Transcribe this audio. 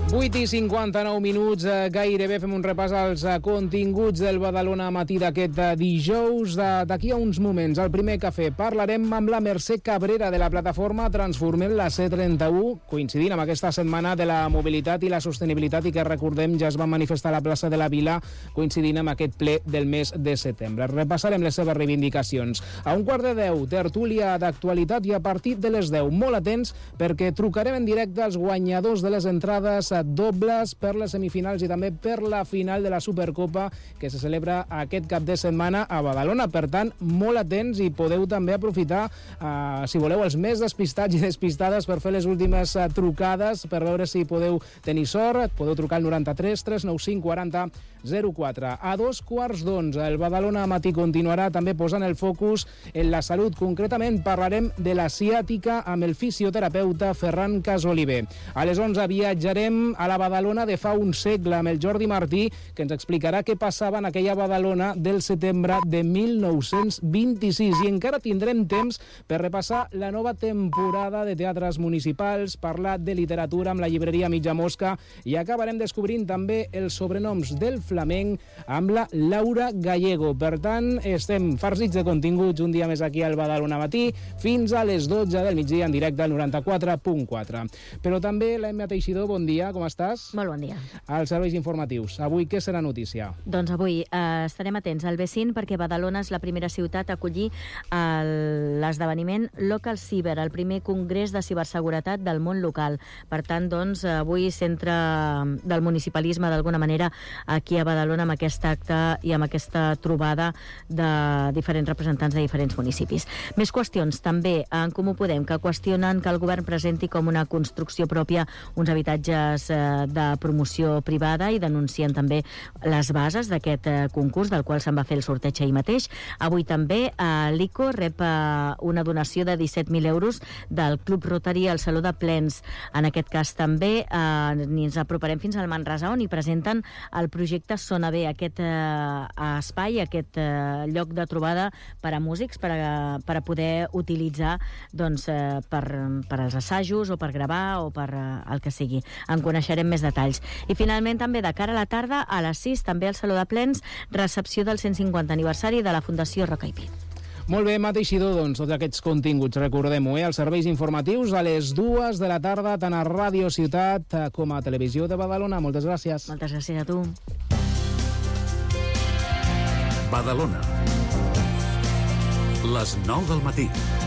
8:59, gairebé fem un repàs als continguts del Badalona Matí d'aquest dijous. D'aquí a uns moments, al primer cafè, parlarem amb la Mercè Cabrera de la plataforma Transformem la C31, coincidint amb aquesta setmana de la mobilitat i la sostenibilitat i que, recordem, ja es va manifestar a la plaça de la Vila coincidint amb aquest ple del mes de setembre. Repassarem les seves reivindicacions. A 11:45, tertúlia d'actualitat i a partir de les 10, molt atents perquè trucarem en directe als guanyadors de les entrades dobles per les semifinals i també per la final de la Supercopa que se celebra aquest cap de setmana a Badalona. Per tant, molt atents i podeu també aprofitar, si voleu, els més despistats i despistades per fer les últimes trucades per veure si podeu tenir sort. Podeu trucar al 93 395 40 04. A 11:15, el Badalona Matí continuarà també posant el focus en la salut. Concretament parlarem de la ciàtica amb el fisioterapeuta Ferran Casoliver. A les 11 viatjarem a la Badalona de fa un segle amb el Jordi Martí, que ens explicarà què passava en aquella Badalona del setembre de 1926. I encara tindrem temps per repassar la nova temporada de teatres municipals, parlar de literatura amb la llibreria Mitja Mosca i acabarem descobrint també els sobrenoms del flamenc amb la Laura Gallego. Per tant, estem farcits de continguts un dia més aquí al Badalona Matí fins a les 12 del migdia en directe al 94.4. Però també l'Emma Teixidor, bon dia, com estàs? Molt bon dia. Als serveis informatius. Avui què serà notícia? Doncs avui estarem atents al B5 perquè Badalona és la primera ciutat a acollir l'esdeveniment Local Cyber, el primer congrés de ciberseguretat del món local. Per tant, doncs, avui centre del municipalisme d'alguna manera aquí a Badalona amb aquest acte i amb aquesta trobada de diferents representants de diferents municipis. Més qüestions també en Comú Podem, que qüestionen que el govern presenti com una construcció pròpia uns habitatges de promoció privada i denuncien també les bases d'aquest concurs del qual se'n va fer el sorteig ahir mateix. Avui també l'ICO rep una donació de 17.000 euros del Club Rotary al Saló de Plens. En aquest cas també ens aproparem fins al Manresa, on hi presenten el projecte Sona B, aquest espai, aquest lloc de trobada per a músics per a poder utilitzar doncs, per als assajos o per gravar o per el que sigui. En coneixerem més detalls. I finalment també de cara a la tarda, a les 6, també al Saló de Plens, recepció del 150 aniversari de la Fundació Roca i Pi. Molt bé, Mateixidor, doncs, tots aquests continguts, recordem-ho, als serveis informatius a les 2 de la tarda, tant a Ràdio Ciutat com a Televisió de Badalona. Moltes gràcies. Moltes gràcies a tu. Badalona. Les 9 del matí.